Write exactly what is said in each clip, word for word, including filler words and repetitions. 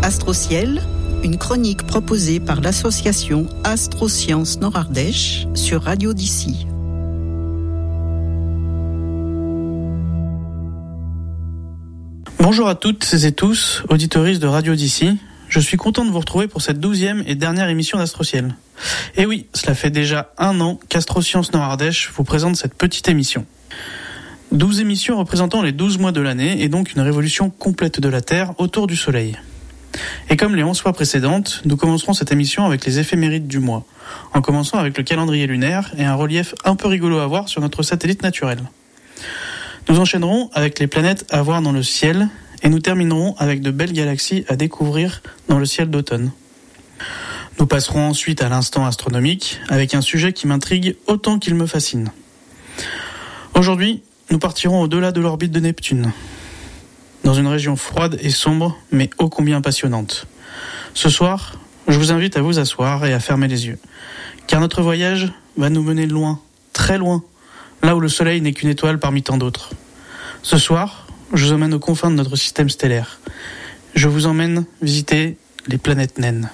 Astrociel, une chronique proposée par l'association Astrosciences Nord-Ardèche sur Radio d'ici. Bonjour à toutes et tous, auditeuristes de Radio d'ici. Je suis content de vous retrouver pour cette douzième et dernière émission d'Astrociel. Et oui, cela fait déjà un an qu'Astrosciences Nord-Ardèche vous présente cette petite émission. douze émissions représentant les douze mois de l'année et donc une révolution complète de la Terre autour du Soleil. Et comme les onze fois précédentes, nous commencerons cette émission avec les éphémérides du mois, en commençant avec le calendrier lunaire et un relief un peu rigolo à voir sur notre satellite naturel. Nous enchaînerons avec les planètes à voir dans le ciel et nous terminerons avec de belles galaxies à découvrir dans le ciel d'automne. Nous passerons ensuite à l'instant astronomique avec un sujet qui m'intrigue autant qu'il me fascine. Aujourd'hui, nous partirons au-delà de l'orbite de Neptune, dans une région froide et sombre, mais ô combien passionnante. Ce soir, je vous invite à vous asseoir et à fermer les yeux, car notre voyage va nous mener loin, très loin, là où le Soleil n'est qu'une étoile parmi tant d'autres. Ce soir, je vous emmène aux confins de notre système stellaire. Je vous emmène visiter les planètes naines.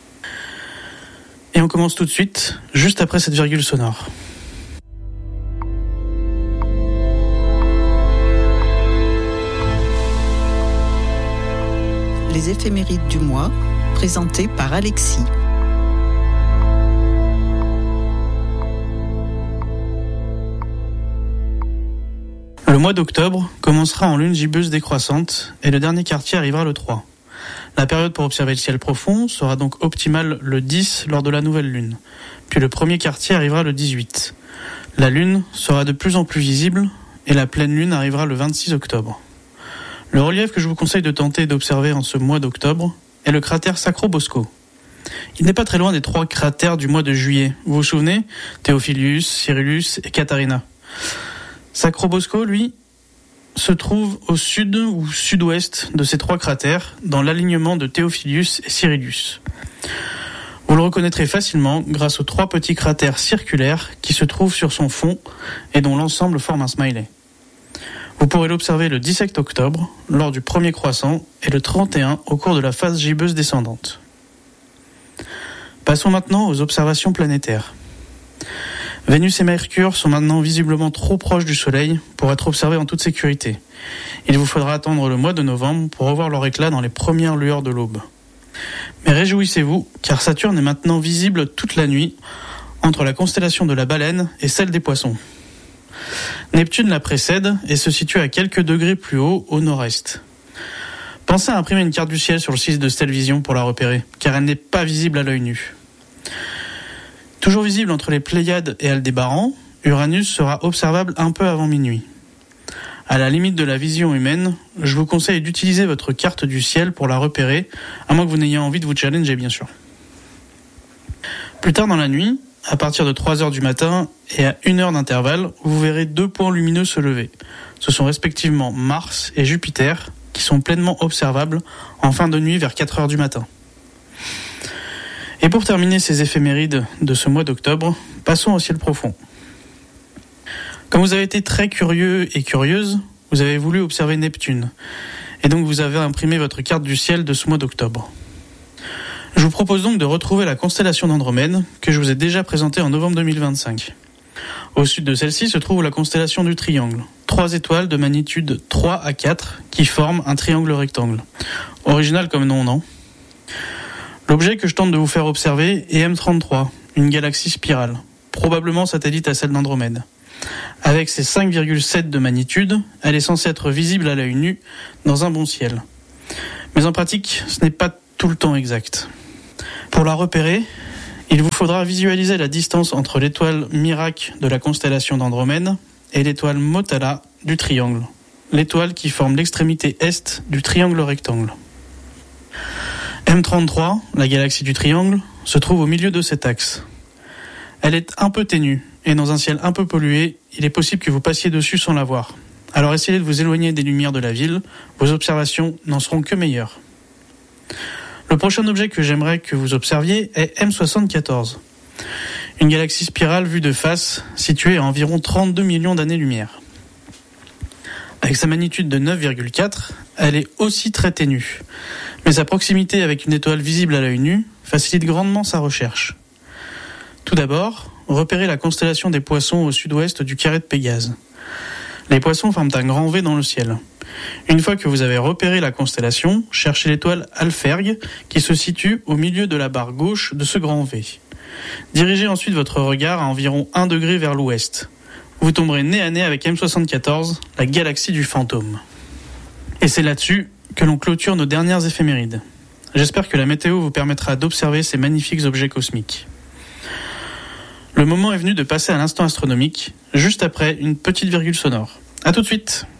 Et on commence tout de suite, juste après cette virgule sonore. Les éphémérides du mois, présentées par Alexis. Le mois d'octobre commencera en lune gibbeuse décroissante et le dernier quartier arrivera le trois. La période pour observer le ciel profond sera donc optimale le dix lors de la nouvelle lune. Puis le premier quartier arrivera le dix-huit. La lune sera de plus en plus visible et la pleine lune arrivera le vingt-six octobre. Le relief que je vous conseille de tenter d'observer en ce mois d'octobre est le cratère Sacro Bosco. Il n'est pas très loin des trois cratères du mois de juillet. Vous vous souvenez ? Théophilus, Cyrillus et Catarina. Sacro Bosco, lui, se trouve au sud ou sud-ouest de ces trois cratères, dans l'alignement de Théophilus et Cyrillus. Vous le reconnaîtrez facilement grâce aux trois petits cratères circulaires qui se trouvent sur son fond et dont l'ensemble forme un smiley. Vous pourrez l'observer le dix-sept octobre, lors du premier croissant, et le trente et un au cours de la phase gibbeuse descendante. Passons maintenant aux observations planétaires. Vénus et Mercure sont maintenant visiblement trop proches du Soleil pour être observés en toute sécurité. Il vous faudra attendre le mois de novembre pour revoir leur éclat dans les premières lueurs de l'aube. Mais réjouissez-vous, car Saturne est maintenant visible toute la nuit, entre la constellation de la Baleine et celle des Poissons. Neptune la précède et se situe à quelques degrés plus haut au nord-est. Pensez à imprimer une carte du ciel sur le site de Stellvision pour la repérer, car elle n'est pas visible à l'œil nu. Toujours visible entre les Pléiades et Aldébaran, Uranus sera observable un peu avant minuit. À la limite de la vision humaine, je vous conseille d'utiliser votre carte du ciel pour la repérer, à moins que vous n'ayez envie de vous challenger bien sûr. Plus tard dans la nuit, à partir de trois heures du matin et à une heure d'intervalle, vous verrez deux points lumineux se lever. Ce sont respectivement Mars et Jupiter, qui sont pleinement observables en fin de nuit vers quatre heures du matin. Et pour terminer ces éphémérides de ce mois d'octobre, passons au ciel profond. Comme vous avez été très curieux et curieuse, vous avez voulu observer Neptune. Et donc vous avez imprimé votre carte du ciel de ce mois d'octobre. Je vous propose donc de retrouver la constellation d'Andromède, que je vous ai déjà présentée en novembre deux mille vingt-cinq. Au sud de celle-ci se trouve la constellation du Triangle. Trois étoiles de magnitude trois à quatre qui forment un triangle rectangle. Original comme nom, non ? L'objet que je tente de vous faire observer est M trente-trois, une galaxie spirale, probablement satellite à celle d'Andromède. Avec ses cinq virgule sept de magnitude, elle est censée être visible à l'œil nu dans un bon ciel. Mais en pratique, ce n'est pas tout le temps exact. Pour la repérer, il vous faudra visualiser la distance entre l'étoile Mirac de la constellation d'Andromède et l'étoile Motala du triangle, l'étoile qui forme l'extrémité est du triangle rectangle. M trente-trois, la galaxie du triangle, se trouve au milieu de cet axe. Elle est un peu ténue et dans un ciel un peu pollué, il est possible que vous passiez dessus sans la voir. Alors essayez de vous éloigner des lumières de la ville, vos observations n'en seront que meilleures. Le prochain objet que j'aimerais que vous observiez est M soixante-quatorze. Une galaxie spirale vue de face, située à environ trente-deux millions d'années-lumière. Avec sa magnitude de neuf virgule quatre, elle est aussi très ténue. Mais sa proximité avec une étoile visible à l'œil nu facilite grandement sa recherche. Tout d'abord, repérez la constellation des Poissons au sud-ouest du carré de Pégase. Les Poissons forment un grand V dans le ciel. Une fois que vous avez repéré la constellation, cherchez l'étoile Alphergue qui se situe au milieu de la barre gauche de ce grand V. Dirigez ensuite votre regard à environ un degré vers l'ouest. Vous tomberez nez à nez avec M soixante-quatorze, la galaxie du fantôme. Et c'est là-dessus que l'on clôture nos dernières éphémérides. J'espère que la météo vous permettra d'observer ces magnifiques objets cosmiques. Le moment est venu de passer à l'instant astronomique, juste après une petite virgule sonore. À tout de suite!